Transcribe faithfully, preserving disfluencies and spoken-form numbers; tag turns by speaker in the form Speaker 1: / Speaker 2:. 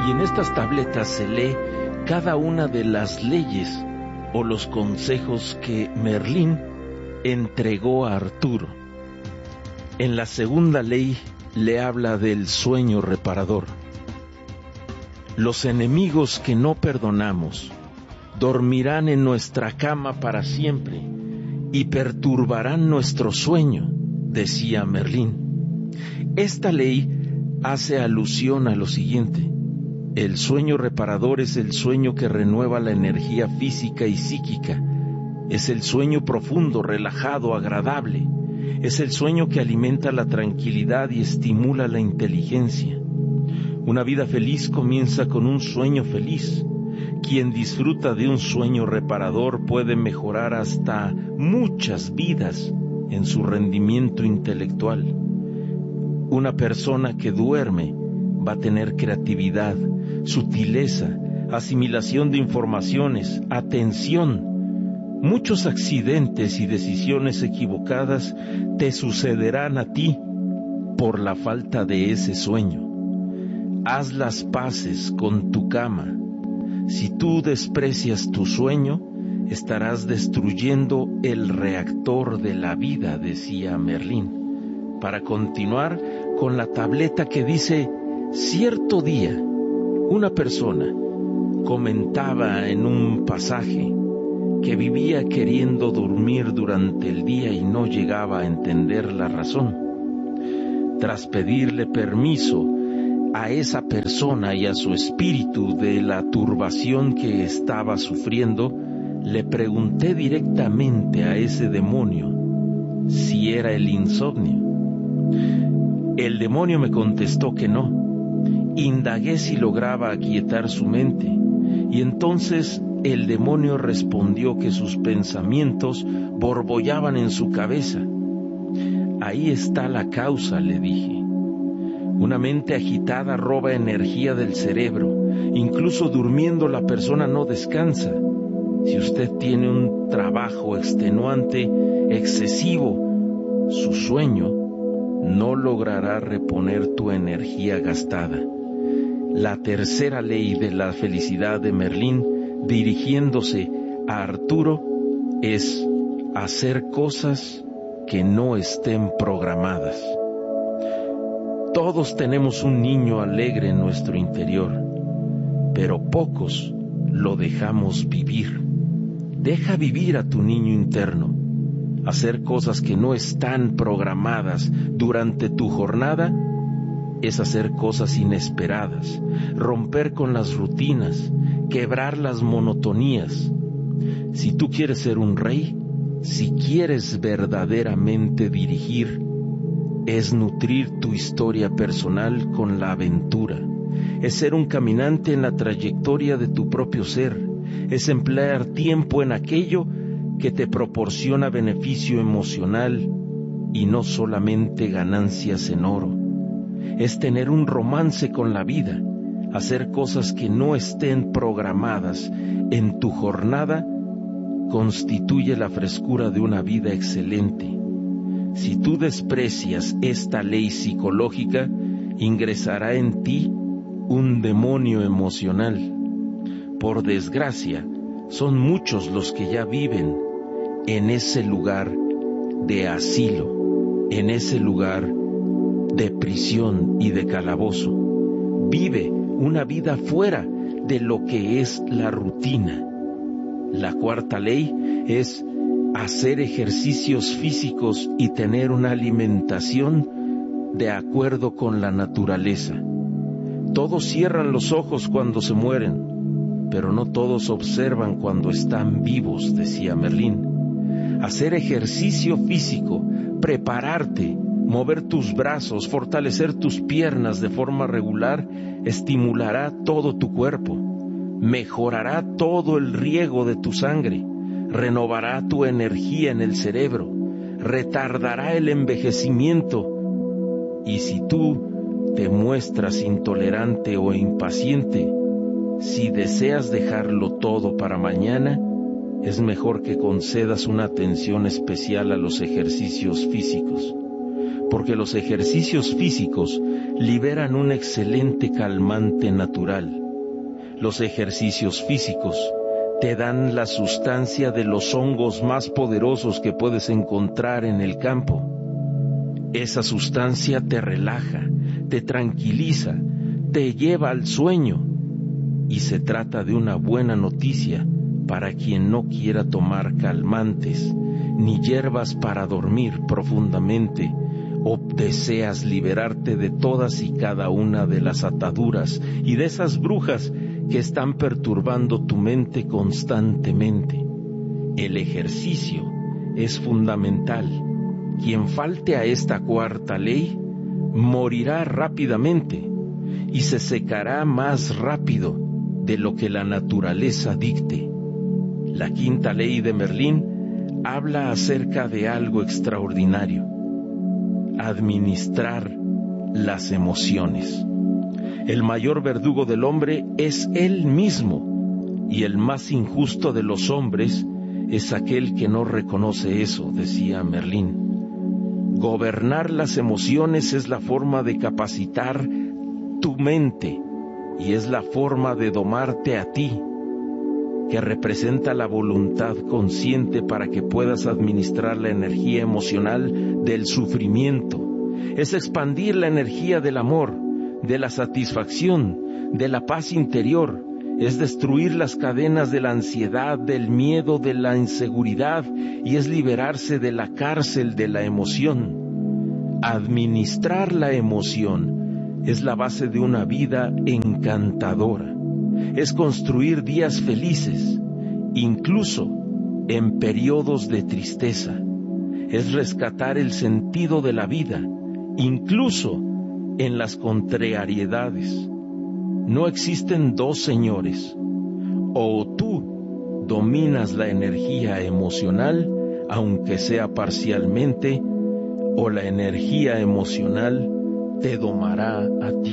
Speaker 1: Y en estas tabletas se lee cada una de las leyes o los consejos que Merlín entregó a Arturo. En la segunda ley le habla del sueño reparador. Los enemigos que no perdonamos dormirán en nuestra cama para siempre y perturbarán nuestro sueño, decía Merlín. Esta ley hace alusión a lo siguiente: el sueño reparador es el sueño que renueva la energía física y psíquica. Es el sueño profundo, relajado, agradable. Es el sueño que alimenta la tranquilidad y estimula la inteligencia. Una vida feliz comienza con un sueño feliz. Quien disfruta de un sueño reparador puede mejorar hasta muchas vidas en su rendimiento intelectual. Una persona que duerme va a tener creatividad, sutileza, asimilación de informaciones, atención. Muchos accidentes y decisiones equivocadas te sucederán a ti por la falta de ese sueño. Haz las paces con tu cama. Si tú desprecias tu sueño, estarás destruyendo el reactor de la vida, decía Merlín. Para continuar con la tableta que dice: cierto día, una persona comentaba en un pasaje que vivía queriendo dormir durante el día y no llegaba a entender la razón. Tras pedirle permiso a esa persona y a su espíritu de la turbación que estaba sufriendo, le pregunté directamente a ese demonio si era el insomnio. El demonio me contestó que no. Indagué si lograba aquietar su mente, y entonces el demonio respondió que sus pensamientos borbollaban en su cabeza. Ahí está la causa, le dije. Una mente agitada roba energía del cerebro. Incluso durmiendo la persona no descansa. Si usted tiene un trabajo extenuante, excesivo, su sueño no logrará reponer tu energía gastada. La tercera ley de la felicidad de Merlín, dirigiéndose a Arturo, es hacer cosas que no estén programadas. Todos tenemos un niño alegre en nuestro interior, pero pocos lo dejamos vivir. Deja vivir a tu niño interno. Hacer cosas que no están programadas durante tu jornada es hacer cosas inesperadas, romper con las rutinas, quebrar las monotonías. Si tú quieres ser un rey, si quieres verdaderamente dirigir, es nutrir tu historia personal con la aventura, es ser un caminante en la trayectoria de tu propio ser, es emplear tiempo en aquello que te proporciona beneficio emocional y no solamente ganancias en oro. Es tener un romance con la vida, hacer cosas que no estén programadas en tu jornada, constituye la frescura de una vida excelente. Si tú desprecias esta ley psicológica, ingresará en ti un demonio emocional. Por desgracia, son muchos los que ya viven en ese lugar de asilo, en ese lugar de prisión y de calabozo. Vive una vida fuera de lo que es la rutina. La cuarta ley es hacer ejercicios físicos y tener una alimentación de acuerdo con la naturaleza. Todos cierran los ojos cuando se mueren, pero no todos observan cuando están vivos, decía Merlín. Hacer ejercicio físico, prepararte, mover tus brazos, fortalecer tus piernas de forma regular, estimulará todo tu cuerpo, mejorará todo el riego de tu sangre, renovará tu energía en el cerebro, retardará el envejecimiento. Y si tú te muestras intolerante o impaciente, si deseas dejarlo todo para mañana, es mejor que concedas una atención especial a los ejercicios físicos. porque los ejercicios físicos liberan un excelente calmante natural. Los ejercicios físicos te dan la sustancia de los hongos más poderosos que puedes encontrar en el campo. Esa sustancia te relaja, te tranquiliza, te lleva al sueño, y se trata de una buena noticia para quien no quiera tomar calmantes ni hierbas para dormir profundamente, o deseas liberarte de todas y cada una de las ataduras y de esas brujas que están perturbando tu mente constantemente. El ejercicio es fundamental. Quien falte a esta cuarta ley morirá rápidamente y se secará más rápido de lo que la naturaleza dicte. La quinta ley de Merlín habla acerca de algo extraordinario: administrar las emociones. El mayor verdugo del hombre es él mismo, y el más injusto de los hombres es aquel que no reconoce eso, decía Merlín. Gobernar las emociones es la forma de capacitar tu mente, y es la forma de domarte a ti, que representa la voluntad consciente para que puedas administrar la energía emocional del sufrimiento. Es expandir la energía del amor, de la satisfacción, de la paz interior. Es destruir las cadenas de la ansiedad, del miedo, de la inseguridad, y es liberarse de la cárcel de la emoción. Administrar la emoción es la base de una vida encantadora. Es construir días felices, incluso en periodos de tristeza. Es rescatar el sentido de la vida, incluso en las contrariedades. No existen dos señores. O tú dominas la energía emocional, aunque sea parcialmente, o la energía emocional te domará a ti.